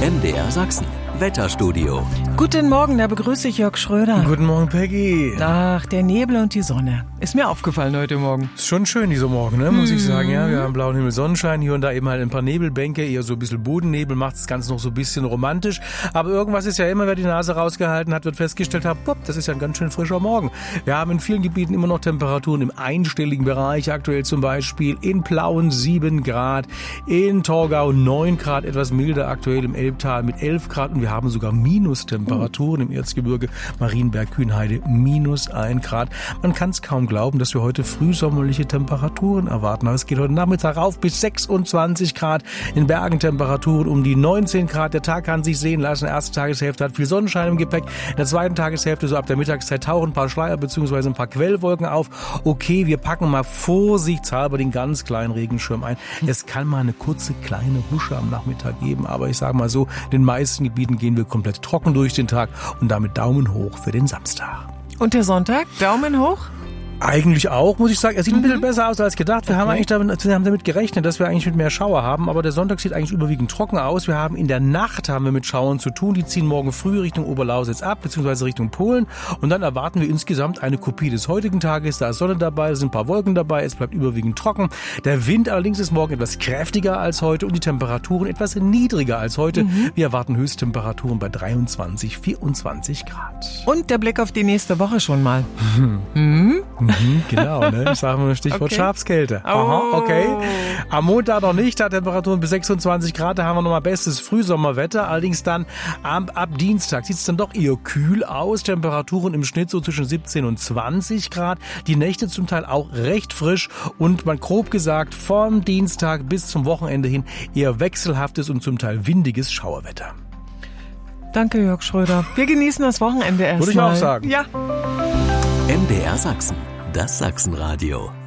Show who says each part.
Speaker 1: MDR Sachsen. Wetterstudio.
Speaker 2: Guten Morgen, da begrüße ich Jörg Schröder.
Speaker 3: Guten Morgen, Peggy.
Speaker 2: Ach, der Nebel und die Sonne. Ist mir aufgefallen heute Morgen.
Speaker 3: Ist schon schön dieser Morgen, ne? Muss ich sagen. Ja, wir haben blauen Himmel, Sonnenschein, hier und da eben halt ein paar Nebelbänke, eher so ein bisschen Bodennebel, macht das Ganze noch so ein bisschen romantisch. Aber irgendwas ist ja immer, wer die Nase rausgehalten hat, wird festgestellt haben, das ist ja ein ganz schön frischer Morgen. Wir haben in vielen Gebieten immer noch Temperaturen im einstelligen Bereich, aktuell zum Beispiel in Plauen 7 Grad, in Torgau 9 Grad, etwas milder aktuell im Elbtal mit 11 Grad und wir haben sogar Minustemperaturen im Erzgebirge, Marienberg, Kühnheide, -1 Grad. Man kann es kaum glauben, dass wir heute frühsommerliche Temperaturen erwarten. Aber es geht heute Nachmittag rauf bis 26 Grad. In Bergen Temperaturen um die 19 Grad. Der Tag kann sich sehen lassen. Die erste Tageshälfte hat viel Sonnenschein im Gepäck. In der zweiten Tageshälfte, so ab der Mittagszeit, tauchen ein paar Schleier bzw. ein paar Quellwolken auf. Okay, wir packen mal vorsichtshalber den ganz kleinen Regenschirm ein. Es kann mal eine kurze kleine Husche am Nachmittag geben. Aber ich sage mal so, in den meisten Gebieten gehen wir komplett trocken durch den Tag und damit Daumen hoch für den Samstag.
Speaker 2: Und der Sonntag? Daumen hoch?
Speaker 3: Eigentlich auch, muss ich sagen. Er sieht ein bisschen besser aus als gedacht. Wir haben damit gerechnet, dass wir eigentlich mit mehr Schauer haben, aber der Sonntag sieht eigentlich überwiegend trocken aus. Wir haben in der Nacht mit Schauern zu tun. Die ziehen morgen früh Richtung Oberlausitz ab, beziehungsweise Richtung Polen. Und dann erwarten wir insgesamt eine Kopie des heutigen Tages. Da ist Sonne dabei, es sind ein paar Wolken dabei, es bleibt überwiegend trocken. Der Wind allerdings ist morgen etwas kräftiger als heute und die Temperaturen etwas niedriger als heute. Wir erwarten Höchsttemperaturen bei 23, 24 Grad.
Speaker 2: Und der Blick auf die nächste Woche schon mal.
Speaker 3: Genau, ne? Ich sage mal Stichwort Schafskälte. Aha, okay. Am Montag noch nicht, hat Temperaturen bis 26 Grad, da haben wir nochmal bestes Frühsommerwetter. Allerdings dann ab Dienstag sieht es dann doch eher kühl aus. Temperaturen im Schnitt so zwischen 17 und 20 Grad. Die Nächte zum Teil auch recht frisch und man grob gesagt vom Dienstag bis zum Wochenende hin eher wechselhaftes und zum Teil windiges Schauerwetter.
Speaker 2: Danke, Jörg Schröder. Wir genießen das Wochenende erstmal.
Speaker 3: Würde ich auch sagen.
Speaker 2: Ja.
Speaker 1: MDR Sachsen. Das Sachsenradio.